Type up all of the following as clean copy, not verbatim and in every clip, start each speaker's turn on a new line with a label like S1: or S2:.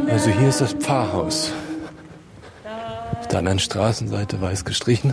S1: Also hier ist das Pfarrhaus. Auf der anderen Straßenseite weiß gestrichen.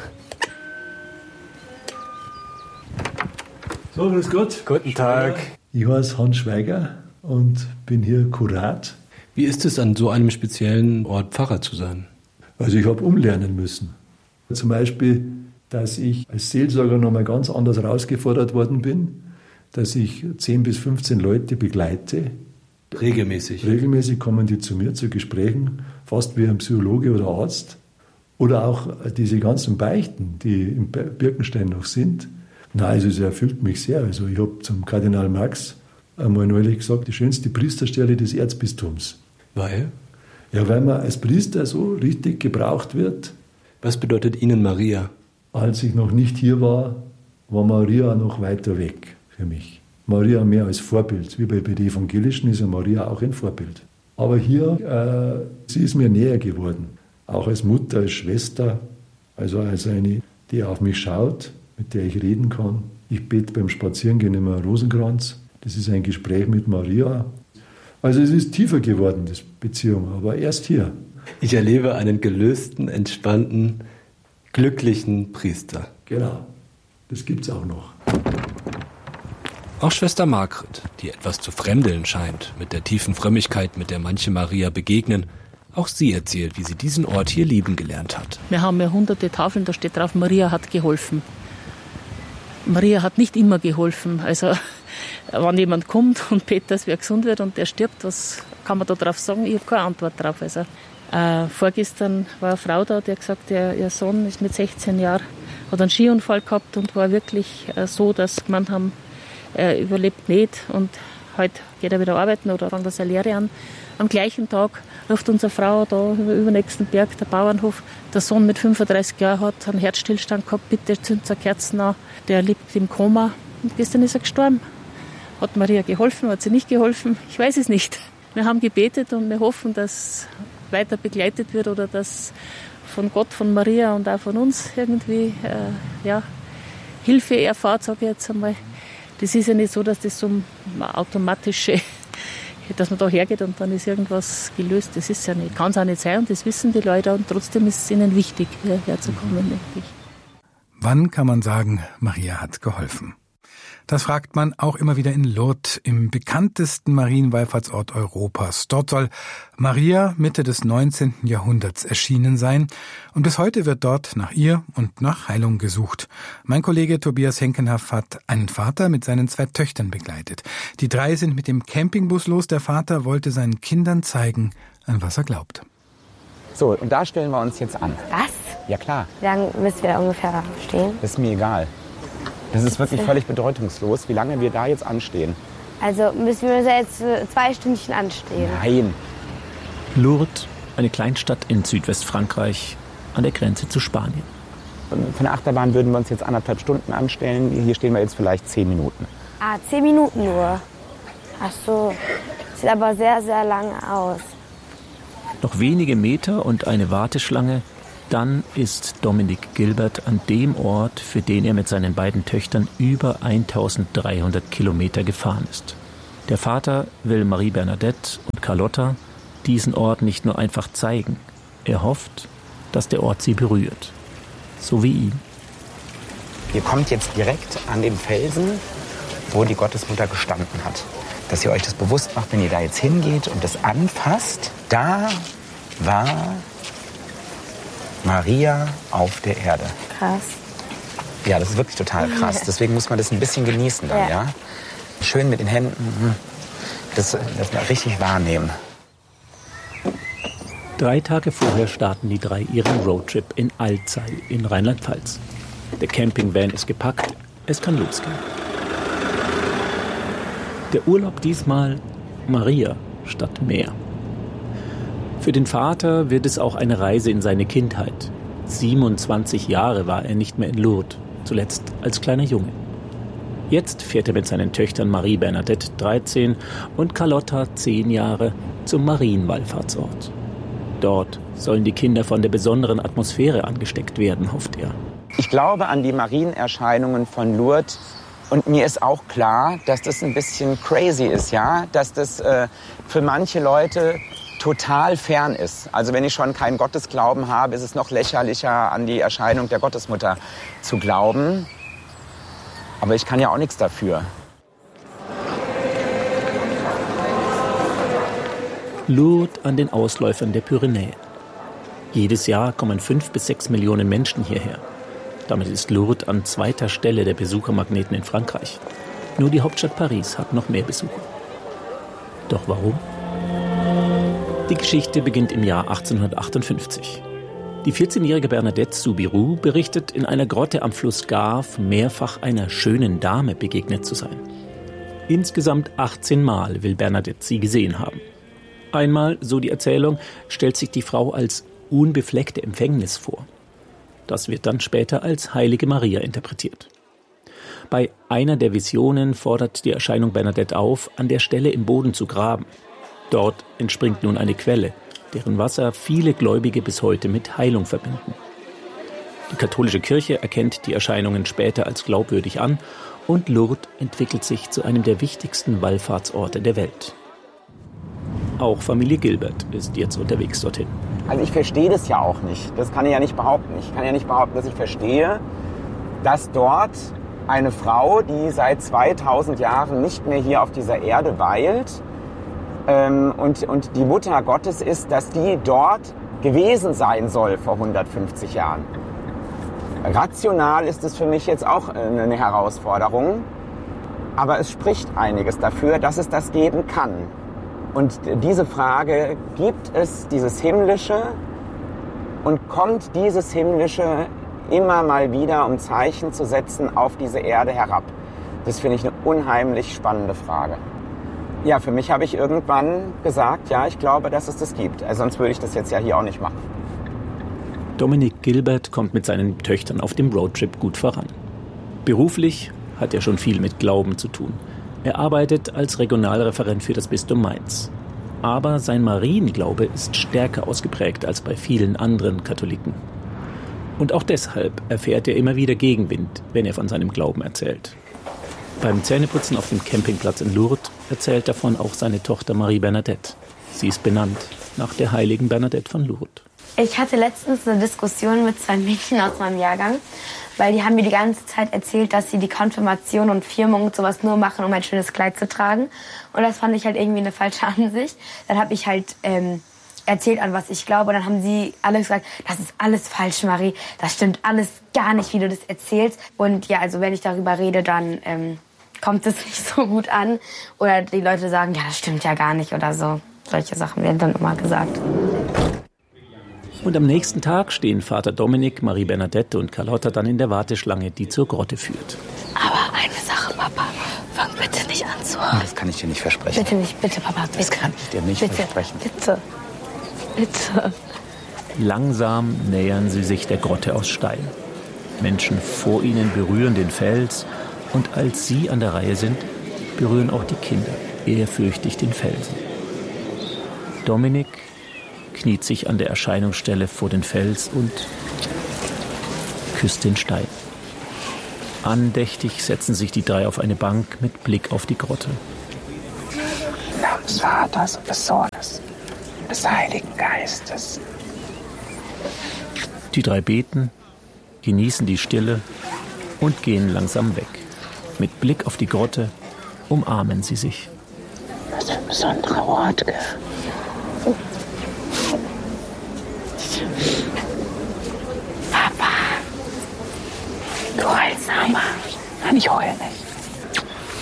S2: So, grüß Gott.
S1: Guten Tag.
S2: Ich heiße Hans Schweiger und bin hier Kurat.
S1: Wie ist es, an so einem speziellen Ort Pfarrer zu sein?
S2: Also ich habe umlernen müssen. Zum Beispiel, dass ich als Seelsorger nochmal ganz anders herausgefordert worden bin, dass ich 10 bis 15 Leute begleite.
S1: Regelmäßig?
S2: Regelmäßig kommen die zu mir zu Gesprächen, fast wie ein Psychologe oder Arzt. Oder auch diese ganzen Beichten, die im Birkenstein noch sind. Nein, also es erfüllt mich sehr. Also ich habe zum Kardinal Marx einmal neulich gesagt, die schönste Priesterstelle des Erzbistums.
S1: Weil?
S2: Ja, weil man als Priester so richtig gebraucht wird.
S1: Was bedeutet Ihnen Maria?
S2: Als ich noch nicht hier war Maria noch weiter weg für mich. Maria mehr als Vorbild. Wie bei den Evangelischen ist ja Maria auch ein Vorbild. Aber hier, sie ist mir näher geworden. Auch als Mutter, als Schwester, also als eine, die auf mich schaut, mit der ich reden kann. Ich bete beim Spazierengehen immer einen Rosenkranz. Das ist ein Gespräch mit Maria. Also es ist tiefer geworden, das Beziehung, aber erst hier.
S1: Ich erlebe einen gelösten, entspannten, glücklichen Priester.
S2: Genau, das gibt's auch noch.
S1: Auch Schwester Margret, die etwas zu fremdeln scheint, mit der tiefen Frömmigkeit, mit der manche Maria begegnen, auch sie erzählt, wie sie diesen Ort hier lieben gelernt hat.
S3: Wir haben ja hunderte Tafeln, da steht drauf, Maria hat geholfen. Maria hat nicht immer geholfen. Also wenn jemand kommt und betet, dass wer gesund wird und der stirbt, was kann man da drauf sagen? Ich habe keine Antwort drauf. Also, vorgestern war eine Frau da, die hat gesagt, ihr Sohn ist mit 16 Jahren, hat einen Skiunfall gehabt und war wirklich so, dass man haben, er überlebt nicht. Und heute geht er wieder arbeiten oder fängt seine Lehre an. Am gleichen Tag ruft unsere Frau da über den nächsten Berg, der Bauernhof, der Sohn mit 35 Jahren hat einen Herzstillstand gehabt, bitte zündet eine Kerzen an, der liegt im Koma und gestern ist er gestorben. Hat Maria geholfen, hat sie nicht geholfen? Ich weiß es nicht. Wir haben gebetet und wir hoffen, dass weiter begleitet wird oder dass von Gott, von Maria und auch von uns irgendwie Hilfe erfahrt, sage ich jetzt einmal. Das ist ja nicht so, dass das so automatische, dass man da hergeht und dann ist irgendwas gelöst. Das ist ja nicht, kann es auch nicht sein und das wissen die Leute und trotzdem ist es ihnen wichtig, hierher zu kommen, denke ich.
S4: Wann kann man sagen, Maria hat geholfen? Das fragt man auch immer wieder in Lourdes, im bekanntesten Marienwallfahrtsort Europas. Dort soll Maria Mitte des 19. Jahrhunderts erschienen sein. Und bis heute wird dort nach ihr und nach Heilung gesucht. Mein Kollege Tobias Henkenhaff hat einen Vater mit seinen 2 Töchtern begleitet. Die 3 sind mit dem Campingbus los. Der Vater wollte seinen Kindern zeigen, an was er glaubt.
S5: So, und da stellen wir uns jetzt an.
S6: Was?
S5: Ja, klar.
S6: Wie lange müssen wir da ungefähr stehen?
S5: Das ist mir egal. Das ist wirklich völlig bedeutungslos, wie lange wir da jetzt anstehen.
S6: Also müssen wir da jetzt 2 Stündchen anstehen?
S5: Nein.
S7: Lourdes, eine Kleinstadt in Südwestfrankreich an der Grenze zu Spanien.
S5: Von der Achterbahn würden wir uns jetzt 1,5 Stunden anstellen. Hier stehen wir jetzt vielleicht 10 Minuten.
S6: 10 Minuten nur. Ach so. Sieht aber sehr, sehr lange aus.
S7: Noch wenige Meter und eine Warteschlange. Dann ist Dominik Gilbert an dem Ort, für den er mit seinen beiden Töchtern über 1300 Kilometer gefahren ist. Der Vater will Marie Bernadette und Carlotta diesen Ort nicht nur einfach zeigen. Er hofft, dass der Ort sie berührt. So wie ihn.
S5: Ihr kommt jetzt direkt an den Felsen, wo die Gottesmutter gestanden hat. Dass ihr euch das bewusst macht, wenn ihr da jetzt hingeht und das anfasst. Da war Maria auf der Erde.
S6: Krass.
S5: Ja, das ist wirklich total krass. Deswegen muss man das ein bisschen genießen dann, ja? Schön mit den Händen, das richtig wahrnehmen.
S7: 3 Tage vorher starten die 3 ihren Roadtrip in Alzey in Rheinland-Pfalz. Der Campingvan ist gepackt, es kann losgehen. Der Urlaub diesmal Maria statt Meer. Für den Vater wird es auch eine Reise in seine Kindheit. 27 Jahre war er nicht mehr in Lourdes, zuletzt als kleiner Junge. Jetzt fährt er mit seinen Töchtern Marie Bernadette, 13, und Carlotta, 10 Jahre, zum Marienwallfahrtsort. Dort sollen die Kinder von der besonderen Atmosphäre angesteckt werden, hofft er.
S5: Ich glaube an die Marienerscheinungen von Lourdes. Und mir ist auch klar, dass das ein bisschen crazy ist, ja? Dass das für manche Leute total fern ist. Also wenn ich schon keinen Gottesglauben habe, ist es noch lächerlicher, an die Erscheinung der Gottesmutter zu glauben. Aber ich kann ja auch nichts dafür.
S7: Lourdes an den Ausläufern der Pyrenäen. Jedes Jahr kommen 5 bis 6 Millionen Menschen hierher. Damit ist Lourdes an 2. Stelle der Besuchermagneten in Frankreich. Nur die Hauptstadt Paris hat noch mehr Besucher. Doch warum? Die Geschichte beginnt im Jahr 1858. Die 14-jährige Bernadette Soubirous berichtet, in einer Grotte am Fluss Gave mehrfach einer schönen Dame begegnet zu sein. Insgesamt 18 Mal will Bernadette sie gesehen haben. Einmal, so die Erzählung, stellt sich die Frau als unbefleckte Empfängnis vor. Das wird dann später als Heilige Maria interpretiert. Bei einer der Visionen fordert die Erscheinung Bernadette auf, an der Stelle im Boden zu graben. Dort entspringt nun eine Quelle, deren Wasser viele Gläubige bis heute mit Heilung verbinden. Die katholische Kirche erkennt die Erscheinungen später als glaubwürdig an und Lourdes entwickelt sich zu einem der wichtigsten Wallfahrtsorte der Welt. Auch Familie Gilbert ist jetzt unterwegs dorthin.
S5: Also ich verstehe das ja auch nicht. Das kann ich ja nicht behaupten. Ich kann ja nicht behaupten, dass ich verstehe, dass dort eine Frau, die seit 2000 Jahren nicht mehr hier auf dieser Erde weilt und die Mutter Gottes ist, dass die dort gewesen sein soll vor 150 Jahren. Rational ist es für mich jetzt auch eine Herausforderung, aber es spricht einiges dafür, dass es das geben kann. Und diese Frage, gibt es dieses Himmlische und kommt dieses Himmlische immer mal wieder, um Zeichen zu setzen, auf diese Erde herab? Das finde ich eine unheimlich spannende Frage. Ja, für mich habe ich irgendwann gesagt, ja, ich glaube, dass es das gibt. Sonst würde ich das jetzt ja hier auch nicht machen.
S7: Dominique Gilbert kommt mit seinen Töchtern auf dem Roadtrip gut voran. Beruflich hat er schon viel mit Glauben zu tun. Er arbeitet als Regionalreferent für das Bistum Mainz. Aber sein Marienglaube ist stärker ausgeprägt als bei vielen anderen Katholiken. Und auch deshalb erfährt er immer wieder Gegenwind, wenn er von seinem Glauben erzählt. Beim Zähneputzen auf dem Campingplatz in Lourdes erzählt davon auch seine Tochter Marie Bernadette. Sie ist benannt nach der heiligen Bernadette von Lourdes.
S6: Ich hatte letztens eine Diskussion mit 2 Mädchen aus meinem Jahrgang, weil die haben mir die ganze Zeit erzählt, dass sie die Konfirmation und Firmung und sowas nur machen, um ein schönes Kleid zu tragen. Und das fand ich halt irgendwie eine falsche Ansicht. Dann habe ich halt erzählt, an was ich glaube. Und dann haben sie alle gesagt, das ist alles falsch, Marie. Das stimmt alles gar nicht, wie du das erzählst. Und ja, also wenn ich darüber rede, dann kommt es nicht so gut an. Oder die Leute sagen, ja, das stimmt ja gar nicht oder so. Solche Sachen werden dann immer gesagt.
S7: Und am nächsten Tag stehen Vater Dominik, Marie Bernadette und Carlotta dann in der Warteschlange, die zur Grotte führt.
S6: Aber eine Sache, Papa, fang bitte nicht an zu heulen.
S5: Das kann ich dir nicht versprechen.
S6: Bitte nicht, bitte, Papa, bitte.
S5: Das kann ich dir nicht versprechen.
S6: Bitte, bitte.
S7: Langsam nähern sie sich der Grotte aus Stein. Menschen vor ihnen berühren den Fels und als sie an der Reihe sind, berühren auch die Kinder ehrfürchtig den Felsen. Dominik kniet sich an der Erscheinungsstelle vor den Fels und küsst den Stein. Andächtig setzen sich die 3 auf eine Bank mit Blick auf die Grotte.
S5: Im Namen des Vaters und des Sohnes und des Heiligen Geistes.
S7: Die 3 beten, genießen die Stille und gehen langsam weg. Mit Blick auf die Grotte umarmen sie sich.
S5: Das ist ein besonderer Ort, gell? Papa, du heulst aber. Nein, ich heule nicht.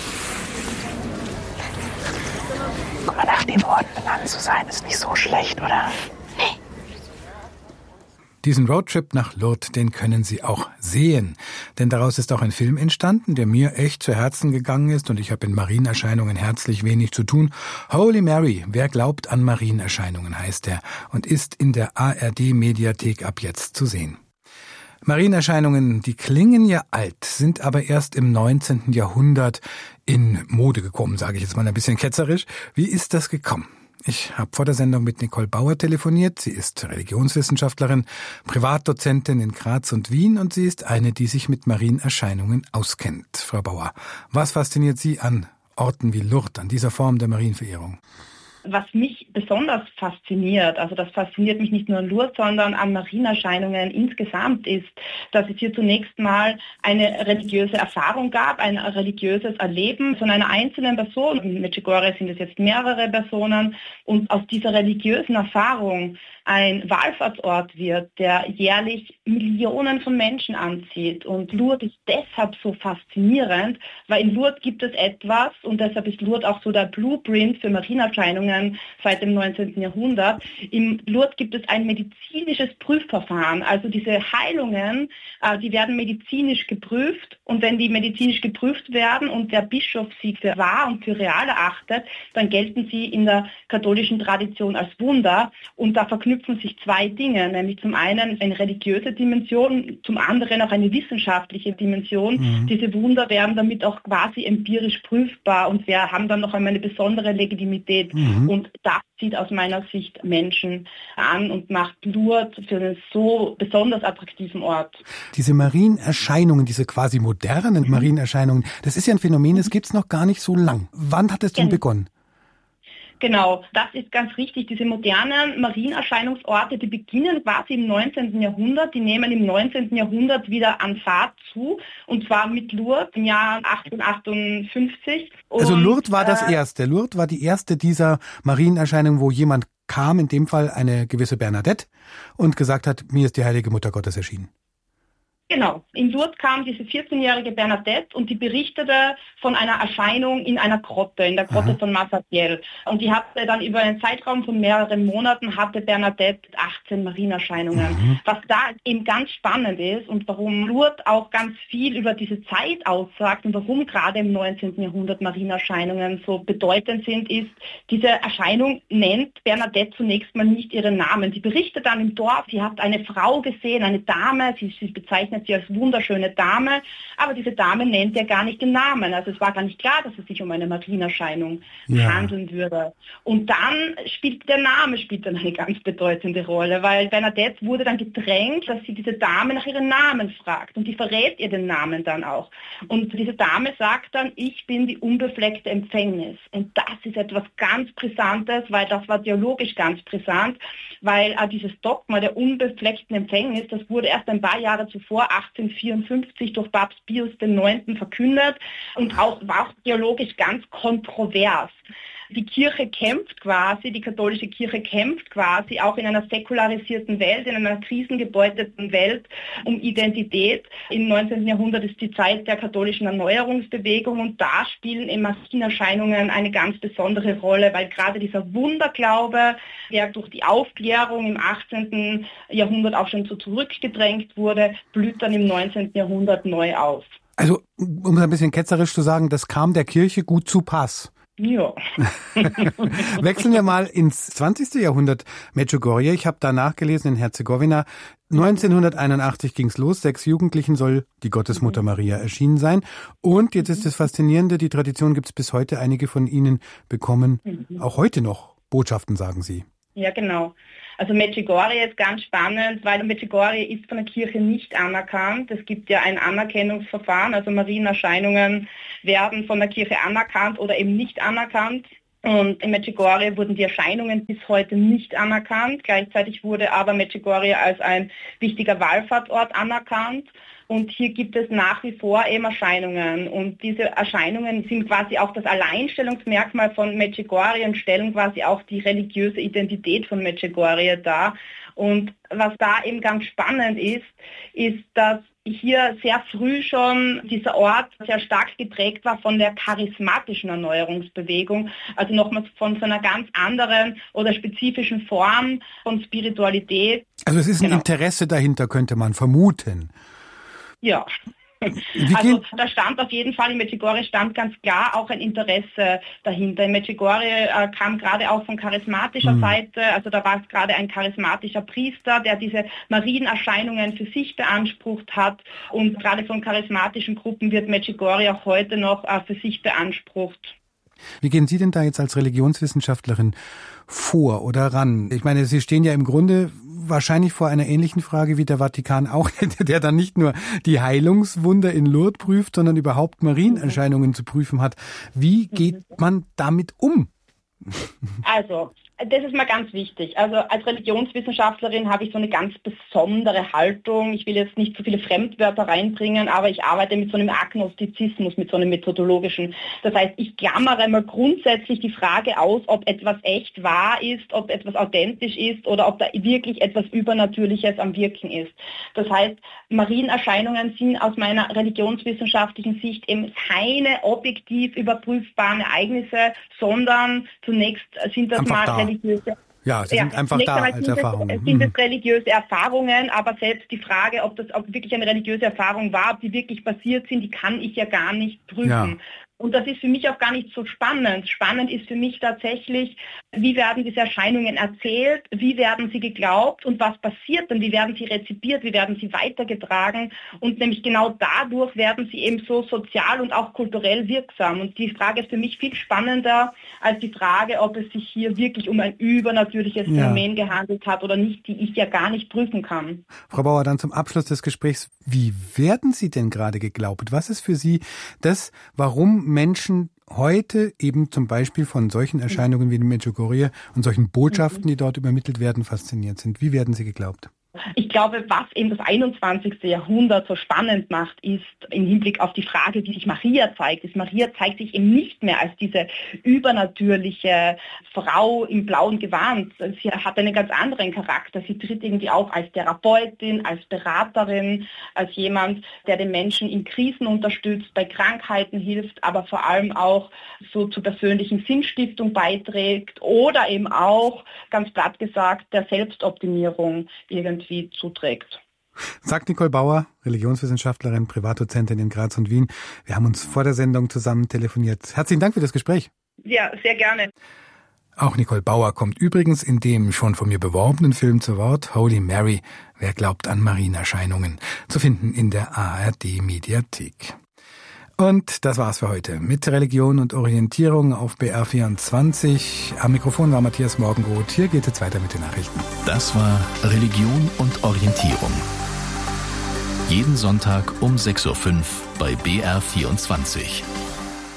S5: Guck mal, nach den Worten benannt zu sein, ist nicht so schlecht, oder? Nee.
S4: Diesen Roadtrip nach Lourdes, den können Sie auch sehen. Denn daraus ist auch ein Film entstanden, der mir echt zu Herzen gegangen ist und ich habe in Marienerscheinungen herzlich wenig zu tun. Holy Mary, wer glaubt an Marienerscheinungen, heißt er und ist in der ARD-Mediathek ab jetzt zu sehen. Marienerscheinungen, die klingen ja alt, sind aber erst im 19. Jahrhundert in Mode gekommen, sage ich jetzt mal ein bisschen ketzerisch. Wie ist das gekommen? Ich habe vor der Sendung mit Nicole Bauer telefoniert. Sie ist Religionswissenschaftlerin, Privatdozentin in Graz und Wien und sie ist eine, die sich mit Marienerscheinungen auskennt. Frau Bauer, was fasziniert Sie an Orten wie Lourdes, an dieser Form der Marienverehrung?
S8: Was mich besonders fasziniert, also das fasziniert mich nicht nur an Lourdes, sondern an Marienerscheinungen insgesamt, ist, dass es hier zunächst mal eine religiöse Erfahrung gab, ein religiöses Erleben von einer einzelnen Person. In Medjugorje sind es jetzt mehrere Personen und aus dieser religiösen Erfahrung ein Wallfahrtsort wird, der jährlich Millionen von Menschen anzieht. Und Lourdes ist deshalb so faszinierend, weil in Lourdes gibt es etwas, und deshalb ist Lourdes auch so der Blueprint für Marienerscheinungen seit dem 19. Jahrhundert. In Lourdes gibt es ein medizinisches Prüfverfahren. Also diese Heilungen, die werden medizinisch geprüft. Und wenn die medizinisch geprüft werden und der Bischof sie für wahr und für real erachtet, dann gelten sie in der katholischen Tradition als Wunder. Und da verknüpfen sich zwei Dinge, nämlich zum einen eine religiöse Dimension, zum anderen auch eine wissenschaftliche Dimension. Diese Wunder werden damit auch quasi empirisch prüfbar und wir haben dann noch einmal eine besondere Legitimität. Und das zieht aus meiner Sicht Menschen an und macht Lourdes für einen so besonders attraktiven Ort.
S4: Diese Marienerscheinungen, diese quasi modernen Marienerscheinungen, das ist ja ein Phänomen, das gibt es noch gar nicht so lang. Wann hat es denn begonnen?
S8: Genau, das ist ganz richtig. Diese modernen Marienerscheinungsorte, die beginnen quasi im 19. Jahrhundert, die nehmen im 19. Jahrhundert wieder an Fahrt zu, und zwar mit Lourdes im Jahr 1858.
S4: Also Lourdes war das erste. Lourdes war die erste dieser Marienerscheinungen, wo jemand kam, in dem Fall eine gewisse Bernadette, und gesagt hat, mir ist die heilige Mutter Gottes erschienen.
S8: Genau. In Lourdes kam diese 14-jährige Bernadette und die berichtete von einer Erscheinung in einer Grotte, in der Grotte von Massabielle. Und die hatte dann über einen Zeitraum von mehreren Monaten, hatte Bernadette 18 Marienerscheinungen. Was da eben ganz spannend ist und warum Lourdes auch ganz viel über diese Zeit aussagt und warum gerade im 19. Jahrhundert Marienerscheinungen so bedeutend sind, ist, diese Erscheinung nennt Bernadette zunächst mal nicht ihren Namen. Sie berichtet dann im Dorf, sie hat eine Frau gesehen, eine Dame, sie bezeichnet sie als wunderschöne Dame, aber diese Dame nennt ja gar nicht den Namen. Also es war gar nicht klar, dass es sich um eine Marienerscheinung handeln würde. Und dann spielt der Name dann eine ganz bedeutende Rolle, weil Bernadette wurde dann gedrängt, dass sie diese Dame nach ihrem Namen fragt und die verrät ihr den Namen dann auch. Und diese Dame sagt dann, ich bin die unbefleckte Empfängnis. Und das ist etwas ganz Brisantes, weil das war theologisch ganz brisant, weil dieses Dogma der unbefleckten Empfängnis, das wurde erst ein paar Jahre zuvor 1854 durch Papst Pius IX. Verkündet und war auch theologisch ganz kontrovers. Die Kirche kämpft quasi, die katholische Kirche kämpft quasi auch in einer säkularisierten Welt, in einer krisengebeuteten Welt um Identität. Im 19. Jahrhundert ist die Zeit der katholischen Erneuerungsbewegung und da spielen eben Marienerscheinungen eine ganz besondere Rolle, weil gerade dieser Wunderglaube, der durch die Aufklärung im 18. Jahrhundert auch schon so zurückgedrängt wurde, blüht dann im 19. Jahrhundert neu auf.
S4: Also, um es ein bisschen ketzerisch zu sagen, das kam der Kirche gut zu Pass.
S8: Ja.
S4: Wechseln wir mal ins 20. Jahrhundert Medjugorje. Ich habe da nachgelesen in Herzegowina. 1981 ging's los. 6 Jugendlichen soll die Gottesmutter Maria erschienen sein. Und jetzt ist das Faszinierende, die Tradition gibt's bis heute. Einige von Ihnen bekommen auch heute noch Botschaften, sagen Sie.
S8: Ja, genau. Also Medjugorje ist ganz spannend, weil Medjugorje ist von der Kirche nicht anerkannt. Es gibt ja ein Anerkennungsverfahren, also Marienerscheinungen werden von der Kirche anerkannt oder eben nicht anerkannt. Und in Medjugorje wurden die Erscheinungen bis heute nicht anerkannt. Gleichzeitig wurde aber Medjugorje als ein wichtiger Wallfahrtsort anerkannt. Und hier gibt es nach wie vor eben Erscheinungen. Und diese Erscheinungen sind quasi auch das Alleinstellungsmerkmal von Medjugorje und stellen quasi auch die religiöse Identität von Medjugorje dar. Und was da eben ganz spannend ist, dass hier sehr früh schon dieser Ort sehr stark geprägt war von der charismatischen Erneuerungsbewegung, also nochmals von so einer ganz anderen oder spezifischen Form von Spiritualität.
S4: Also es ist ein Interesse dahinter, könnte man vermuten.
S8: Ja. Also da stand auf jeden Fall, in Medjugorje stand ganz klar auch ein Interesse dahinter. In Medjugorje kam gerade auch von charismatischer Seite, also da war es gerade ein charismatischer Priester, der diese Marienerscheinungen für sich beansprucht hat und gerade von charismatischen Gruppen wird Medjugorje auch heute noch für sich beansprucht.
S4: Wie gehen Sie denn da jetzt als Religionswissenschaftlerin vor oder ran? Ich meine, Sie stehen ja im Grunde wahrscheinlich vor einer ähnlichen Frage wie der Vatikan auch, der dann nicht nur die Heilungswunder in Lourdes prüft, sondern überhaupt Marienerscheinungen zu prüfen hat. Wie geht man damit um?
S8: Also, das ist mal ganz wichtig. Also als Religionswissenschaftlerin habe ich so eine ganz besondere Haltung. Ich will jetzt nicht zu viele Fremdwörter reinbringen, aber ich arbeite mit so einem Agnostizismus, mit so einem methodologischen. Das heißt, ich klammere mal grundsätzlich die Frage aus, ob etwas echt wahr ist, ob etwas authentisch ist oder ob da wirklich etwas Übernatürliches am Wirken ist. Das heißt, Marienerscheinungen sind aus meiner religionswissenschaftlichen Sicht eben keine objektiv überprüfbaren Ereignisse, sondern zunächst sind das
S4: einfach
S8: mal
S4: da.
S8: Religiöse.
S4: Ja, sie sind einfach da als Erfahrungen.
S8: Sind es religiöse Erfahrungen, aber selbst die Frage, ob wirklich eine religiöse Erfahrung war, ob die wirklich passiert sind, die kann ich ja gar nicht prüfen. Ja. Und das ist für mich auch gar nicht so spannend. Spannend ist für mich tatsächlich, wie werden diese Erscheinungen erzählt, wie werden sie geglaubt und was passiert dann, wie werden sie rezipiert, wie werden sie weitergetragen und nämlich genau dadurch werden sie eben so sozial und auch kulturell wirksam. Und die Frage ist für mich viel spannender als die Frage, ob es sich hier wirklich um ein übernatürliches Phänomen gehandelt hat oder nicht, die ich ja gar nicht prüfen kann.
S4: Frau Bauer, dann zum Abschluss des Gesprächs. Wie werden Sie denn gerade geglaubt? Was ist für Sie das, warum Menschen heute eben zum Beispiel von solchen Erscheinungen wie dem Medjugorje und solchen Botschaften, die dort übermittelt werden, fasziniert sind? Wie werden sie geglaubt?
S8: Ich glaube, was eben das 21. Jahrhundert so spannend macht, ist im Hinblick auf die Frage, wie sich Maria zeigt. Maria zeigt sich eben nicht mehr als diese übernatürliche Frau im blauen Gewand. Sie hat einen ganz anderen Charakter. Sie tritt irgendwie auf als Therapeutin, als Beraterin, als jemand, der den Menschen in Krisen unterstützt, bei Krankheiten hilft, aber vor allem auch so zur persönlichen Sinnstiftung beiträgt oder eben auch, ganz platt gesagt, der Selbstoptimierung irgendwie zuträgt.
S4: Sagt Nicole Bauer, Religionswissenschaftlerin, Privatdozentin in Graz und Wien. Wir haben uns vor der Sendung zusammen telefoniert. Herzlichen Dank für das Gespräch.
S8: Ja, sehr gerne.
S4: Auch Nicole Bauer kommt übrigens in dem schon von mir beworbenen Film zu Wort, Holy Mary, wer glaubt an Marienerscheinungen, zu finden in der ARD-Mediathek. Und das war's für heute mit Religion und Orientierung auf BR24. Am Mikrofon war Matthias Morgenroth. Hier geht es weiter mit den Nachrichten.
S9: Das war Religion und Orientierung. Jeden Sonntag um 6:05 Uhr bei BR24.